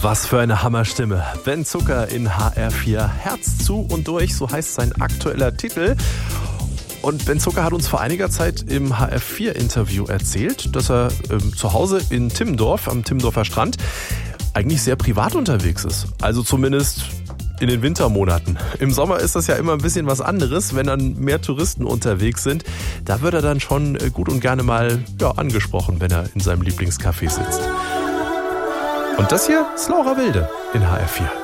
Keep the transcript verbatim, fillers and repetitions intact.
Was für eine Hammerstimme. Ben Zucker in H R vier. Herz zu und durch, so heißt sein aktueller Titel. Und Ben Zucker hat uns vor einiger Zeit im H R vier Interview erzählt, dass er ähm, zu Hause in Timmendorf, am Timmendorfer Strand, eigentlich sehr privat unterwegs ist. Also zumindest in den Wintermonaten. Im Sommer ist das ja immer ein bisschen was anderes, wenn dann mehr Touristen unterwegs sind. Da wird er dann schon gut und gerne mal ja, angesprochen, wenn er in seinem Lieblingscafé sitzt. Und das hier ist Laura Wilde in H R vier.